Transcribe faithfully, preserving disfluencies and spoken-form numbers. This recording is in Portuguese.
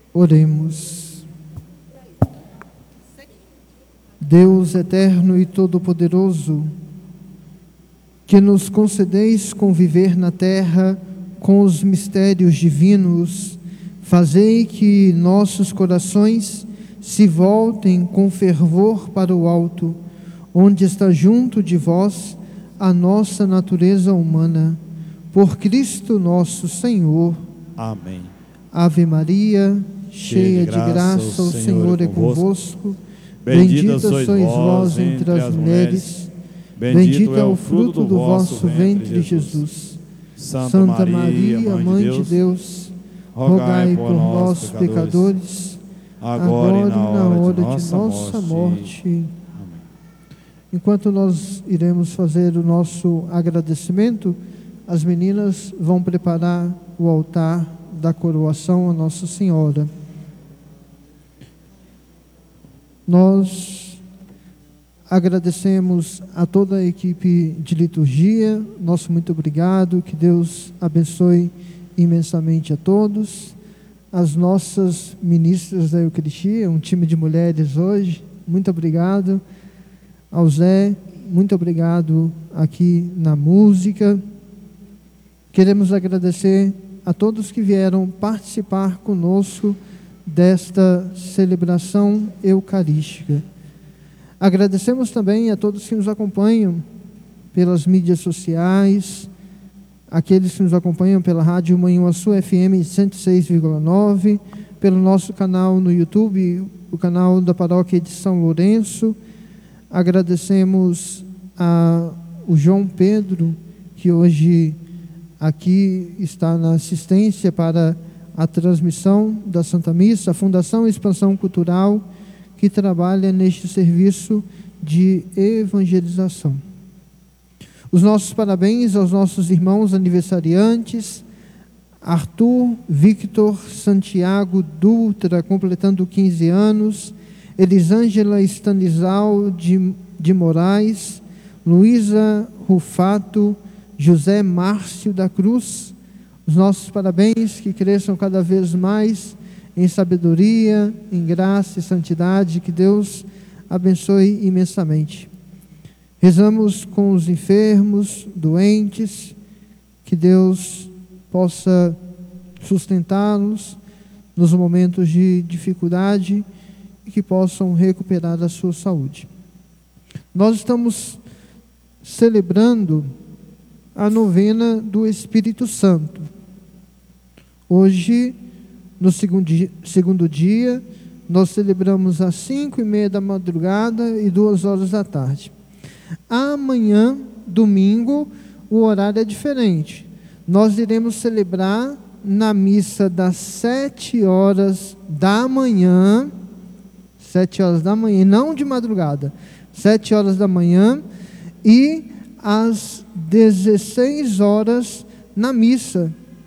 Oremos. Deus eterno e todo-poderoso, que nos concedeis conviver na terra com os mistérios divinos, fazei que nossos corações se voltem com fervor para o alto, onde está junto de vós a nossa natureza humana. Por Cristo nosso Senhor. Amém. Ave Maria, cheia de graça, o Senhor é convosco. Bendita sois vós entre as mulheres, bendito é o fruto do vosso ventre, Jesus. Santa Maria, Mãe de Deus, rogai por nós, pecadores, agora e na hora de nossa morte. Enquanto nós iremos fazer o nosso agradecimento, as meninas vão preparar o altar da coroação a Nossa Senhora. Nós agradecemos a toda a equipe de liturgia, nosso muito obrigado, que Deus abençoe imensamente a todos. As nossas ministras da Eucaristia, um time de mulheres hoje, muito obrigado. Ao Zé, muito obrigado aqui na música. Queremos agradecer a todos que vieram participar conosco desta celebração eucarística. Agradecemos também a todos que nos acompanham pelas mídias sociais, aqueles que nos acompanham pela Rádio Manhuaçu F M cento e seis vírgula nove, pelo nosso canal no YouTube, o canal da Paróquia de São Lourenço. Agradecemos a o João Pedro, que hoje aqui está na assistência para a transmissão da Santa Missa, a Fundação Expansão Cultural, que trabalha neste serviço de evangelização. Os nossos parabéns aos nossos irmãos aniversariantes, Arthur Victor Santiago Dutra, completando quinze anos, Elisângela Stanislau de, de Moraes, Luísa Rufato, José Márcio da Cruz. Os nossos parabéns, que cresçam cada vez mais em sabedoria, em graça e santidade, que Deus abençoe imensamente. Rezamos com os enfermos, doentes, que Deus possa sustentá-los nos momentos de dificuldade e que possam recuperar a sua saúde. Nós estamos celebrando a novena do Espírito Santo. Hoje, no segundo dia, segundo dia, nós celebramos às cinco e meia da madrugada e duas horas da tarde. Amanhã, domingo, o horário é diferente. Nós iremos celebrar na missa das sete horas da manhã, sete horas da manhã, não de madrugada, sete horas da manhã, e às dezesseis horas na missa